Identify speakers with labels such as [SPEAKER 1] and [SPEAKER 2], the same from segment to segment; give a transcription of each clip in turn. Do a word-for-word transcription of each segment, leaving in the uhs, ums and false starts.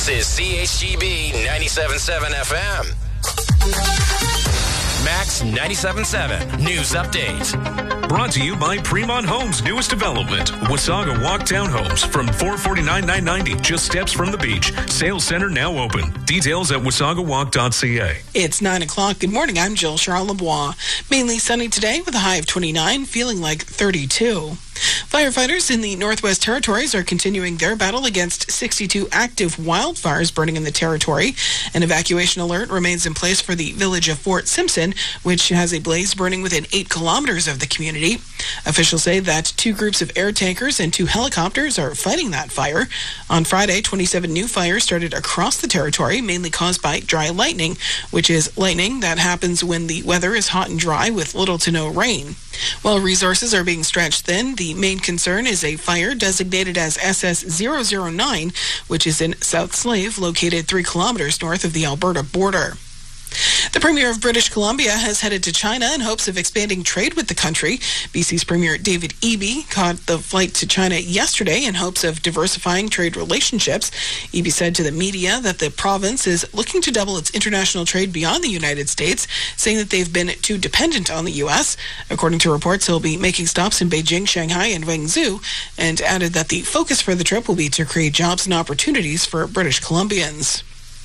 [SPEAKER 1] is C H G B ninety-seven point seven F M. Max ninety-seven point seven News Update.
[SPEAKER 2] Brought to you by Fremont Homes' newest development, Wasaga Walk Townhomes from four forty-nine nine ninety, just steps from the beach. Sales center now open. Details at wasaga walk dot c a.
[SPEAKER 3] It's nine o'clock. Good morning. I'm Jill Charlebois. Mainly sunny today with a high of twenty-nine, feeling like thirty-two. Firefighters in the Northwest Territories are continuing their battle against sixty-two active wildfires burning in the territory. An evacuation alert remains in place for the village of Fort Simpson, which has a blaze burning within eight kilometers of the community. Officials say that two groups of air tankers and two helicopters are fighting that fire. On Friday, twenty-seven new fires started across the territory, mainly caused by dry lightning, which is lightning that happens when the weather is hot and dry with little to no rain. While resources are being stretched thin, the main concern is a fire designated as S S zero zero nine, which is in South Slave, located three kilometers north of the Alberta border. The Premier of British Columbia has headed to China in hopes of expanding trade with the country. B C's Premier David Eby caught the flight to China yesterday in hopes of diversifying trade relationships. Eby said to the media that the province is looking to double its international trade beyond the United States, saying that they've been too dependent on the U S. According to reports, he'll be making stops in Beijing, Shanghai, and Guangzhou, and added that the focus for the trip will be to create jobs and opportunities for British Columbians.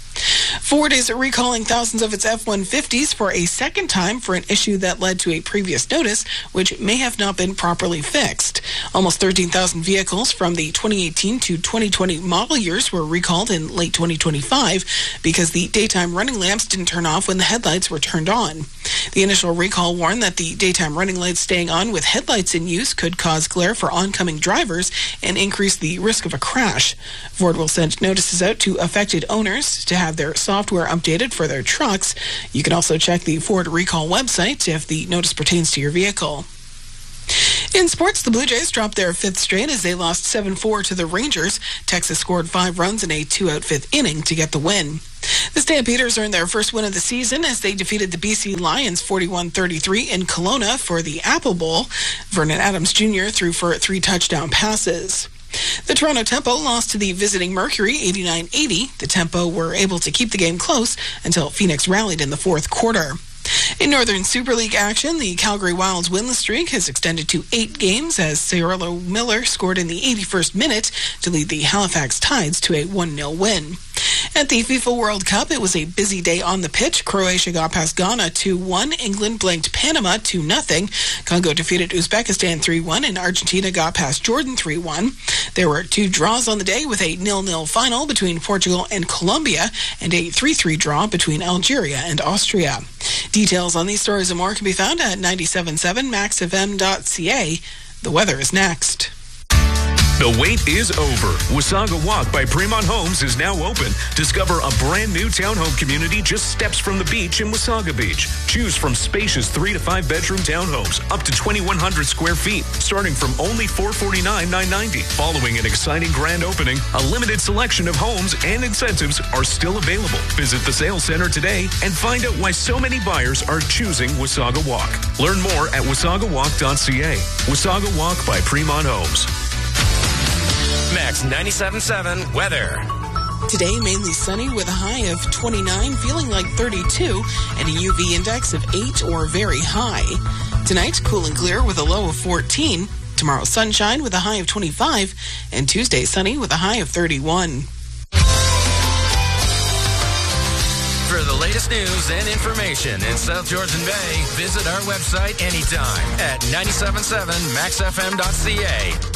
[SPEAKER 3] Ford is recalling thousands of its F one fifties for a second time for an issue that led to a previous notice, which may have not been properly fixed. Almost thirteen thousand vehicles from the twenty eighteen to twenty twenty model years were recalled in late twenty twenty-five because the daytime running lamps didn't turn off when the headlights were turned on. The initial recall warned that the daytime running lights staying on with headlights in use could cause glare for oncoming drivers and increase the risk of a crash. Ford will send notices out to affected owners to have their software updated for their trucks. You can also check the Ford Recall website if the notice pertains to your vehicle. In sports, the Blue Jays dropped their fifth straight as they lost seven four to the Rangers. Texas scored five runs in a two-out fifth inning to get the win. The Stampeders earned their first win of the season as they defeated the B C Lions forty-one thirty-three in Kelowna for the Apple Bowl. Vernon Adams Junior threw for three touchdown passes. The Toronto Tempo lost to the visiting Mercury eighty-nine eighty. The Tempo were able to keep the game close until Phoenix rallied in the fourth quarter. In Northern Super League action, the Calgary Wild's winless streak has extended to eight games as Cirillo Miller scored in the eighty-first minute to lead the Halifax Tides to a one nil win. At the FIFA World Cup, it was a busy day on the pitch. Croatia got past Ghana two one. England blanked Panama two nothing. Congo defeated Uzbekistan three one, and Argentina got past Jordan three one. There were two draws on the day with a nil nil final between Portugal and Colombia and a three three draw between Algeria and Austria. Details on these stories and more can be found at ninety-seven point seven max f m dot c a. The weather is next.
[SPEAKER 2] The wait is over. Wasaga Walk by Fremont Homes is now open. Discover a brand new townhome community just steps from the beach in Wasaga Beach. Choose from spacious three to five bedroom townhomes up to twenty-one hundred square feet, starting from only four forty-nine nine ninety. Following an exciting grand opening, a limited selection of homes and incentives are still available. Visit the sales center today and find out why so many buyers are choosing Wasaga Walk. Learn more at wasaga walk dot c a. Wasaga Walk by Fremont Homes.
[SPEAKER 1] Max ninety-seven point seven weather.
[SPEAKER 3] Today, mainly sunny with a high of twenty-nine, feeling like thirty-two, and a U V index of eight or very high. Tonight, cool and clear with a low of fourteen. Tomorrow, sunshine with a high of twenty-five, and Tuesday, sunny with a high of thirty-one.
[SPEAKER 1] For the latest news and information in South Georgian Bay, visit our website anytime at ninety-seven point seven max f m dot c a.